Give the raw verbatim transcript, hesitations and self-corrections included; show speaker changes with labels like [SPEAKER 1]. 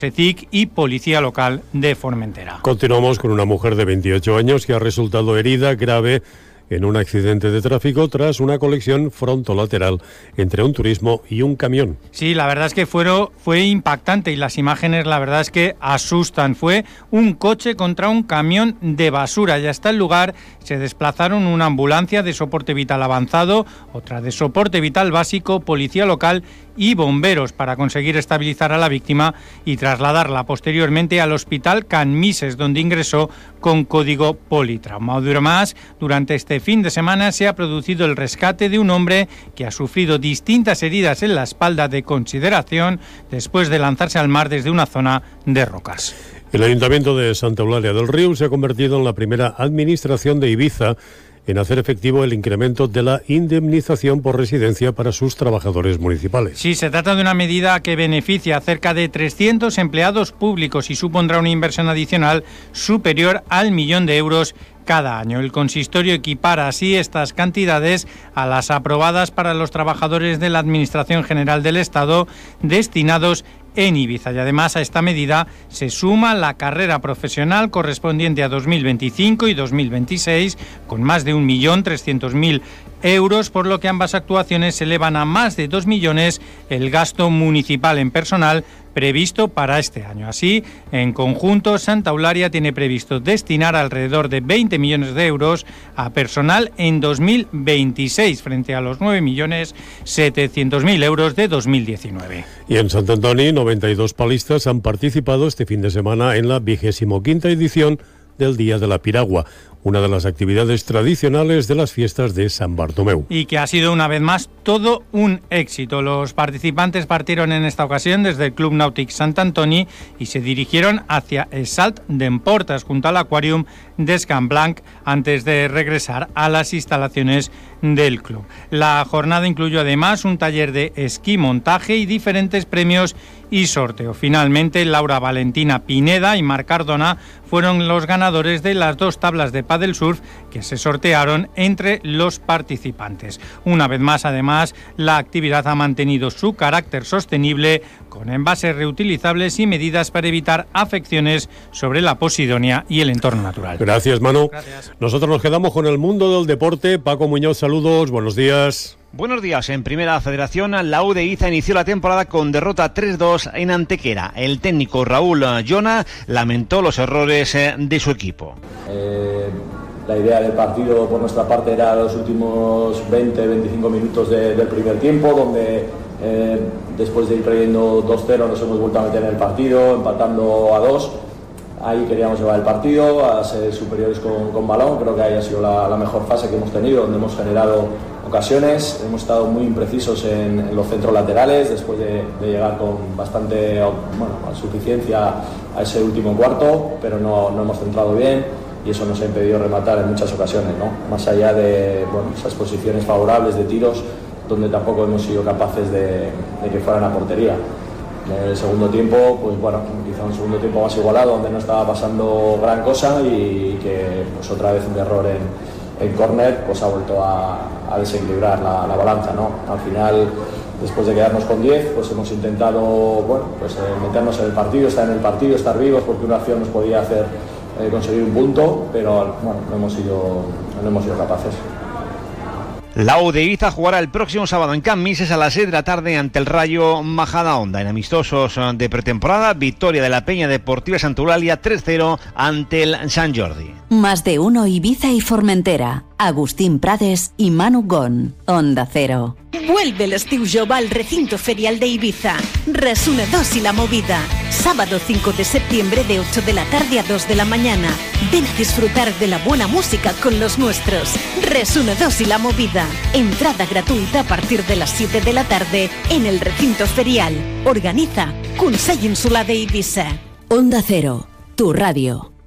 [SPEAKER 1] C E C I C y Policía Local de Formentera.
[SPEAKER 2] Continuamos con una mujer de veintiocho años que ha resultado herida grave en un accidente de tráfico tras una colisión frontolateral entre un turismo y un camión.
[SPEAKER 1] Sí, la verdad es que fue, fue impactante y las imágenes la verdad es que asustan. Fue un coche contra un camión de basura y hasta el lugar se desplazaron una ambulancia de soporte vital avanzado, otra de soporte vital básico, policía local y bomberos para conseguir estabilizar a la víctima y trasladarla posteriormente al hospital Can Mises, donde ingresó con código politrauma. Además, durante este fin de semana se ha producido el rescate de un hombre que ha sufrido distintas heridas en la espalda de consideración después de lanzarse al mar desde una zona de rocas.
[SPEAKER 2] El Ayuntamiento de Santa Eulalia del Riu se ha convertido en la primera administración de Ibiza en hacer efectivo el incremento de la indemnización por residencia para sus trabajadores municipales.
[SPEAKER 1] Sí, se trata de una medida que beneficia a cerca de trescientos empleados públicos y supondrá una inversión adicional superior al millón de euros cada año. El consistorio equipara así estas cantidades a las aprobadas para los trabajadores de la Administración General del Estado destinados en Ibiza y además a esta medida se suma la carrera profesional correspondiente a dos mil veinticinco y dos mil veintiséis con más de un millón trescientos mil euros, por lo que ambas actuaciones elevan a más de dos millones el gasto municipal en personal previsto para este año. Así, en conjunto, Santa Eulalia tiene previsto destinar alrededor de veinte millones de euros a personal en dos mil veintiséis, frente a los nueve millones setecientos mil euros de dos mil diecinueve.
[SPEAKER 2] Y en Sant Antoni, noventa y dos palistas han participado este fin de semana en la vigésimo quinta edición del Día de la Piragua, una de las actividades tradicionales de las fiestas de San Bartomeu.
[SPEAKER 1] Y que ha sido una vez más todo un éxito. Los participantes partieron en esta ocasión desde el Club Nàutic Sant Antoni y se dirigieron hacia el Salt d'Emportes, junto al Aquarium de Can Blanc, antes de regresar a las instalaciones del club. La jornada incluyó además un taller de esquí montaje y diferentes premios y sorteo. Finalmente, Laura Valentina Pineda y Marc Cardona fueron los ganadores de las dos tablas de pádel surf que se sortearon entre los participantes. Una vez más, además, la actividad ha mantenido su carácter sostenible con envases reutilizables y medidas para evitar afecciones sobre la posidonia y el entorno natural.
[SPEAKER 2] Gracias, Manu.
[SPEAKER 1] Gracias.
[SPEAKER 2] Nosotros nos quedamos con el mundo del deporte. Paco Muñoz, saludos, buenos días.
[SPEAKER 3] Buenos días. En Primera Federación, la U de Ibiza inició la temporada con derrota tres dos en Antequera. El técnico Raúl Llona lamentó los errores de su equipo.
[SPEAKER 4] Eh, la idea del partido por nuestra parte era los últimos veinte a veinticinco minutos de, del primer tiempo, donde eh, después de ir perdiendo dos cero nos hemos vuelto a meter en el partido, empatando a dos. Ahí queríamos llevar el partido, a ser superiores con, con balón. Creo que ahí ha sido la, la mejor fase que hemos tenido, donde hemos generado ocasiones. Hemos estado muy imprecisos en, en los centros laterales, después de, de llegar con bastante bueno, suficiencia a ese último cuarto, pero no, no hemos centrado bien y eso nos ha impedido rematar en muchas ocasiones, ¿no? Más allá de bueno, esas posiciones favorables de tiros, donde tampoco hemos sido capaces de, de que fueran a portería. En el segundo tiempo, pues bueno, quizá un segundo tiempo más igualado, donde no estaba pasando gran cosa y que pues otra vez un error en, en córner pues ha vuelto a, a desequilibrar la, la balanza, ¿no? Al final, después de quedarnos con diez, pues hemos intentado bueno, pues, eh, meternos en el partido, estar en el partido, estar vivos, porque una acción nos podía hacer eh, conseguir un punto, pero bueno, no hemos sido, no hemos sido capaces.
[SPEAKER 3] La U de Ibiza jugará el próximo sábado en Can Mises a las seis de la tarde ante el Rayo Majadahonda. En amistosos de pretemporada, victoria de la Peña Deportiva Santa Eulalia tres cero ante el Sant Jordi.
[SPEAKER 5] Más de uno Ibiza y Formentera. Agustín Prades y Manu Gon. Onda Cero.
[SPEAKER 6] Vuelve el estiu jove al recinto ferial de Ibiza. Resune dos y la movida. Sábado cinco de septiembre de ocho de la tarde a dos de la mañana. Ven a disfrutar de la buena música con los nuestros. Resune dos y la movida. Entrada gratuita a partir de las siete de la tarde en el recinto ferial. Organiza Consell Insular de Ibiza.
[SPEAKER 5] Onda Cero, tu radio.